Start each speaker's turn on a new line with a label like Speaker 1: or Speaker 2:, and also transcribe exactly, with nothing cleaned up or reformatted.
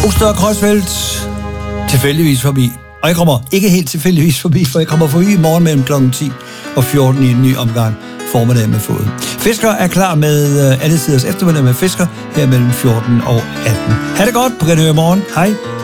Speaker 1: Oster og Kreuzfeldt tilfældigvis forbi. Og jeg kommer ikke helt tilfældigvis forbi, for jeg kommer forbi i morgen mellem klokken ti og fjorten i en ny omgang formiddag med fod. Fisker er klar med uh, alle tiders eftermiddag med Fisker her mellem fjorten og atten. Ha' det godt på Grenaa i morgen. Hej.